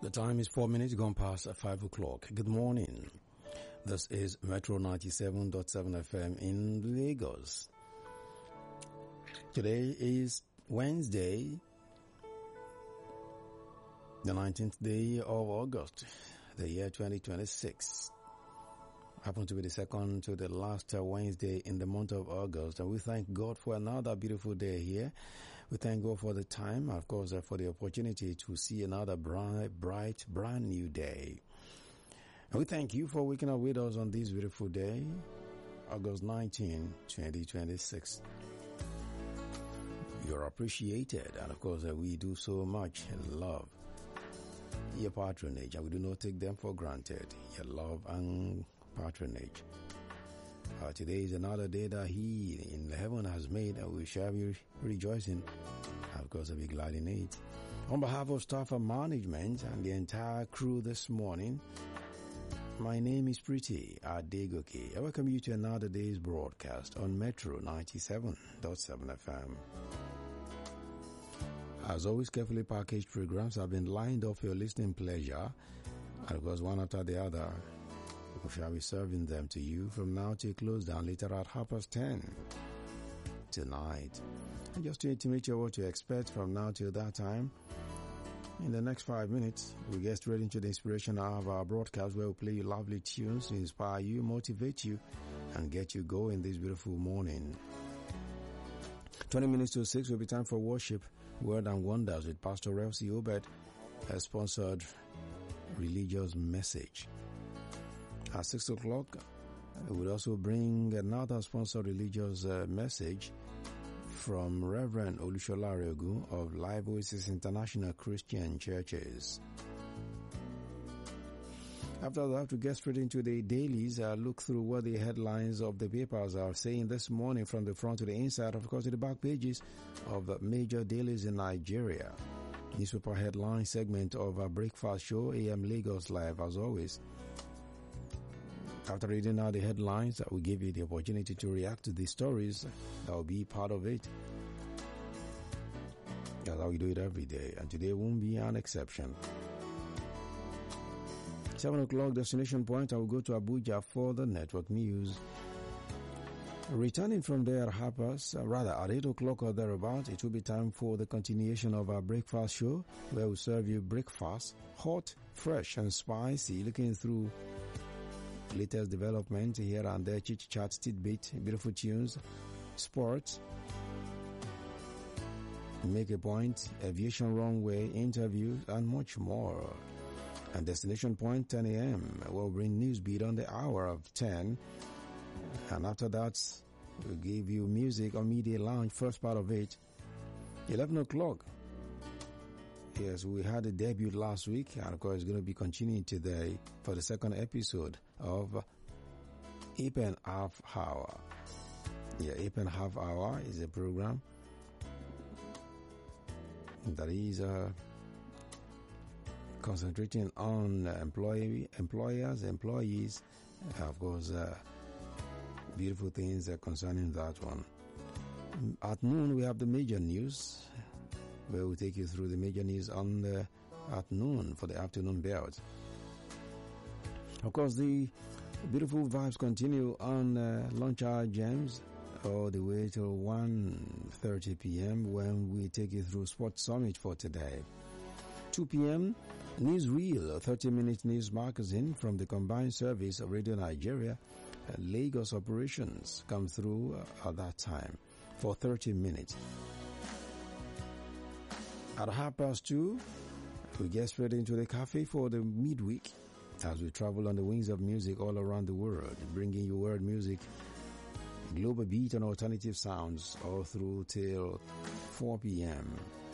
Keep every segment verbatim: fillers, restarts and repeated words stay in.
The time is four minutes gone past five o'clock. Good morning. This is Metro ninety-seven point seven F M in Lagos. Today is Wednesday, the nineteenth day of August, the year twenty twenty-six. Happened to be the second to the last Wednesday in the month of August, and we thank God for another beautiful day here. We thank God for the time, of course, for the opportunity to see another bright, bright, brand new day. And we thank you for waking up with us on this beautiful day, August nineteenth, twenty twenty-six. You're appreciated, and of course, we do so much love your patronage, and we do not take them for granted. Your love and patronage. Uh, today is another day that He in heaven has made, and we shall be rejoicing. Of course, I'll be glad in it. On behalf of staff and management and the entire crew this morning, my name is Pretty Adegoke. I welcome you to another day's broadcast on Metro ninety-seven point seven F M. As always, carefully packaged programs have been lined up for your listening pleasure, and of course, one after the other, we shall be serving them to you from now till close down later at half past ten tonight. And just to intimate you what to expect from now till that time, in the next five minutes, we get straight into the inspiration of our broadcast, where we'll play you lovely tunes to inspire you, motivate you, and get you going this beautiful morning. twenty minutes to six will be time for worship, Word and Wonders with Pastor Relsi Obed, a sponsored religious message. At six o'clock, we will also bring another sponsored religious uh, message from Reverend Olushola Areogun of Live Oasis International Christian Churches. After that, we get straight into the dailies, uh, look through what the headlines of the papers are saying this morning from the front to the inside, of course, to the back pages of the major dailies in Nigeria. Newspaper headline segment of our breakfast show, A M Lagos Live, as always. After reading out the headlines, we give you the opportunity to react to the stories that will be part of it. That's how we do it every day, and today won't be an exception. seven o'clock destination point, I will go to Abuja for the network news. Returning from there at Harper's, uh, rather at eight o'clock or thereabout, it will be time for the continuation of our breakfast show, where we serve you breakfast, hot, fresh and spicy, looking through latest development here and there, chit chat, tidbit, beautiful tunes, sports, make a point, aviation runway, interviews, and much more. And destination point ten a.m. will bring news beat on the hour of ten. And after that, we'll give you music on Media Lounge, first part of it. eleven o'clock. Yes, we had a debut last week, and of course, it's going to be continuing today for the second episode of Ape and Half Hour. Yeah, Ape and Half Hour is a program that is uh, concentrating on employee, employers, employees, of course, uh, beautiful things uh, concerning that one. At noon, we have the major news, where we take you through the major news on the at noon for the afternoon belt. Of course, the beautiful vibes continue on uh, Lunch Hour Gems all the way till one thirty p.m. when we take you through Sports Summit for today. two p.m. Newsreel, a thirty-minute news magazine from the combined service of Radio Nigeria and Lagos operations come through uh, at that time for thirty minutes. At half past two, we get straight into the cafe for the midweek as we travel on the wings of music all around the world, bringing you world music, global beat and alternative sounds all through till four p.m.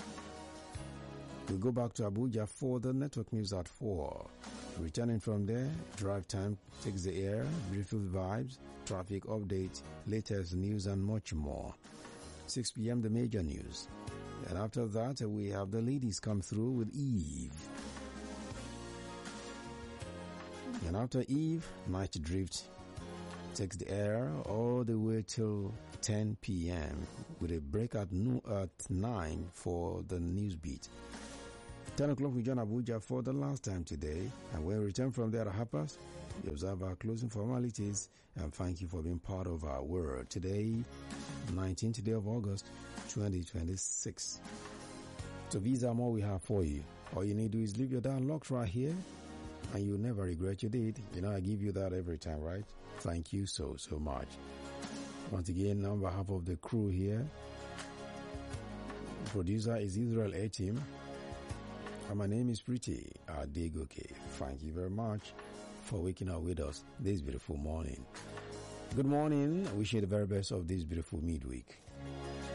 We go back to Abuja for the network news at four. Returning from there, drive time takes the air, beautiful vibes, traffic update, latest news and much more. six p.m. the major news. And after that, we have the ladies come through with Eve. And after Eve, Night Drift takes the air all the way till ten p.m. with a break at, no, at nine for the news beat. ten o'clock we join Abuja for the last time today. And when we return from there at half past, we observe our closing formalities and thank you for being part of our world. Today, nineteenth day of August, twenty twenty-six. So these are more we have for you. All you need to do is leave your dial locked right here and you'll never regret you did. You know, I give you that every time, right? Thank you so, so much. Once again, on behalf of the crew here, producer is Israel Etim, and my name is Pretty Adegoke. Thank you very much for waking up with us this beautiful morning. Good morning. I wish you the very best of this beautiful midweek.